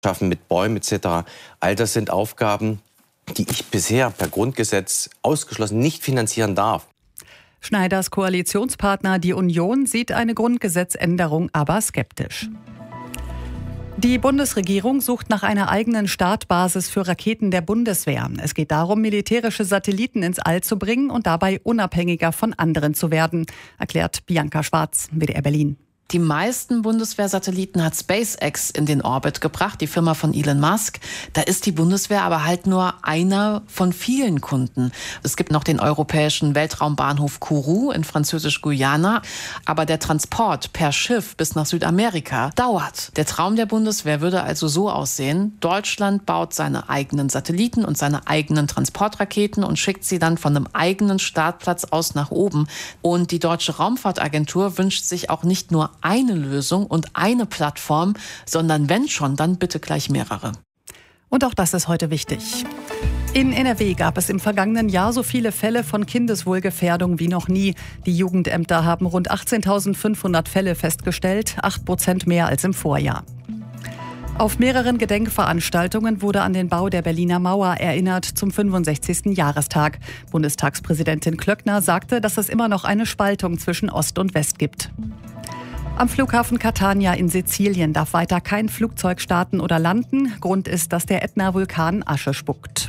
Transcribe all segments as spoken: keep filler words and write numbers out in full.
schaffen mit Bäumen et cetera. All das sind Aufgaben, die ich bisher per Grundgesetz ausgeschlossen nicht finanzieren darf. Schneiders Koalitionspartner, die Union, sieht eine Grundgesetzänderung aber skeptisch. Die Bundesregierung sucht nach einer eigenen Startbasis für Raketen der Bundeswehr. Es geht darum, militärische Satelliten ins All zu bringen und dabei unabhängiger von anderen zu werden, erklärt Bianca Schwarz, W D R Berlin. Die meisten Bundeswehrsatelliten hat SpaceX in den Orbit gebracht, die Firma von Elon Musk. Da ist die Bundeswehr aber halt nur einer von vielen Kunden. Es gibt noch den europäischen Weltraumbahnhof Kourou in Französisch-Guyana. Aber der Transport per Schiff bis nach Südamerika dauert. Der Traum der Bundeswehr würde also so aussehen: Deutschland baut seine eigenen Satelliten und seine eigenen Transportraketen und schickt sie dann von einem eigenen Startplatz aus nach oben. Und die Deutsche Raumfahrtagentur wünscht sich auch nicht nur eine Lösung und eine Plattform, sondern wenn schon, dann bitte gleich mehrere. Und auch das ist heute wichtig. In N R W gab es im vergangenen Jahr so viele Fälle von Kindeswohlgefährdung wie noch nie. Die Jugendämter haben rund achtzehntausendfünfhundert Fälle festgestellt, acht Prozent mehr als im Vorjahr. Auf mehreren Gedenkveranstaltungen wurde an den Bau der Berliner Mauer erinnert zum fünfundsechzigsten Jahrestag. Bundestagspräsidentin Klöckner sagte, dass es immer noch eine Spaltung zwischen Ost und West gibt. Am Flughafen Catania in Sizilien darf weiter kein Flugzeug starten oder landen. Grund ist, dass der Ätna-Vulkan Asche spuckt.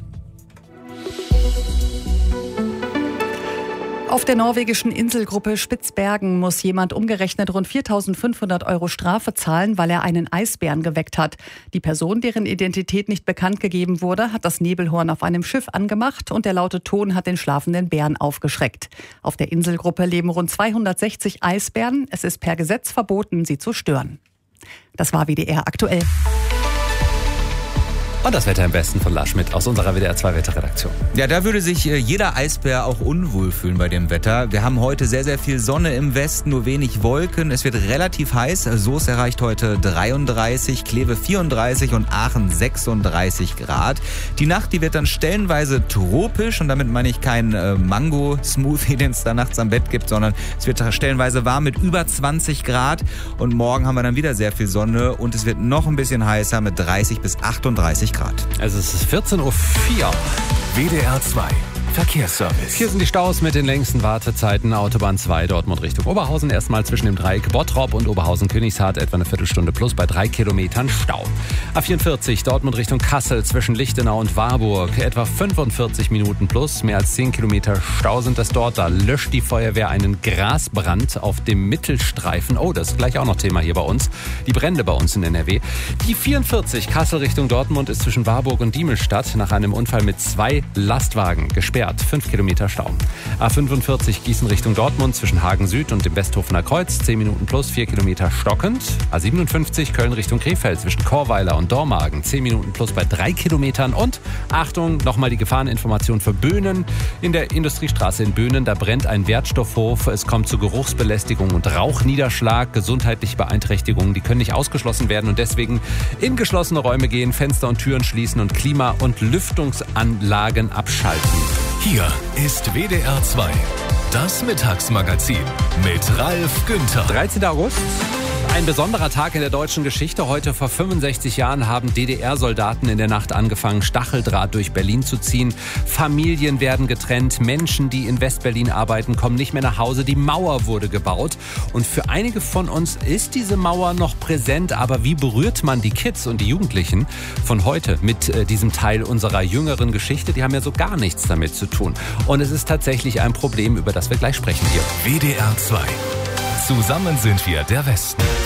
Auf der norwegischen Inselgruppe Spitzbergen muss jemand umgerechnet rund viertausendfünfhundert Euro Strafe zahlen, weil er einen Eisbären geweckt hat. Die Person, deren Identität nicht bekannt gegeben wurde, hat das Nebelhorn auf einem Schiff angemacht und der laute Ton hat den schlafenden Bären aufgeschreckt. Auf der Inselgruppe leben rund zweihundertsechzig Eisbären. Es ist per Gesetz verboten, sie zu stören. Das war W D R aktuell. Und das Wetter im Besten von Lars Schmidt aus unserer W D R zwei Wetterredaktion. Ja, da würde sich jeder Eisbär auch unwohl fühlen bei dem Wetter. Wir haben heute sehr, sehr viel Sonne im Westen, nur wenig Wolken. Es wird relativ heiß. Soest erreicht heute dreiunddreißig, Kleve vierunddreißig und Aachen sechsunddreißig Grad. Die Nacht, die wird dann stellenweise tropisch und damit meine ich kein äh, Mango-Smoothie, den es da nachts am Bett gibt, sondern es wird stellenweise warm mit über zwanzig Grad. Und morgen haben wir dann wieder sehr viel Sonne und es wird noch ein bisschen heißer mit dreißig bis achtunddreißig Grad. Also es ist vierzehn Uhr vier. W D R zwei Verkehrsservice. Hier sind die Staus mit den längsten Wartezeiten. Autobahn zwei, Dortmund Richtung Oberhausen. Erstmal zwischen dem Dreieck Bottrop und Oberhausen-Königshardt etwa eine Viertelstunde plus bei drei Kilometern Stau. A vierundvierzig, Dortmund Richtung Kassel zwischen Lichtenau und Warburg. Etwa fünfundvierzig Minuten plus. Mehr als zehn Kilometer Stau sind das dort. Da löscht die Feuerwehr einen Grasbrand auf dem Mittelstreifen. Oh, das ist gleich auch noch Thema hier bei uns. Die Brände bei uns in N R W. Die vierundvierzig, Kassel Richtung Dortmund, ist zwischen Warburg und Diemelstadt nach einem Unfall mit zwei Lastwagen gesperrt. fünf Kilometer Stau. A fünfundvierzig Gießen Richtung Dortmund zwischen Hagen Süd und dem Westhofener Kreuz. zehn Minuten plus, vier Kilometer stockend. A siebenundfünfzig Köln Richtung Krefeld zwischen Chorweiler und Dormagen. zehn Minuten plus bei drei Kilometern. Und Achtung, nochmal die Gefahreninformation für Böhnen. In der Industriestraße in Böhnen, da brennt ein Wertstoffhof. Es kommt zu Geruchsbelästigung und Rauchniederschlag. Gesundheitliche Beeinträchtigungen, die können nicht ausgeschlossen werden und deswegen in geschlossene Räume gehen, Fenster und Türen schließen und Klima- und Lüftungsanlagen abschalten. Hier ist W D R zwei, das Mittagsmagazin mit Ralf Günther. dreizehnten August. Ein besonderer Tag in der deutschen Geschichte. Heute vor fünfundsechzig Jahren haben D D R-Soldaten in der Nacht angefangen, Stacheldraht durch Berlin zu ziehen. Familien werden getrennt. Menschen, die in Westberlin arbeiten, kommen nicht mehr nach Hause. Die Mauer wurde gebaut. Und für einige von uns ist diese Mauer noch präsent. Aber wie berührt man die Kids und die Jugendlichen von heute mit äh, diesem Teil unserer jüngeren Geschichte? Die haben ja so gar nichts damit zu tun. Und es ist tatsächlich ein Problem, über das wir gleich sprechen hier. W D R zwei. Zusammen sind wir der Westen.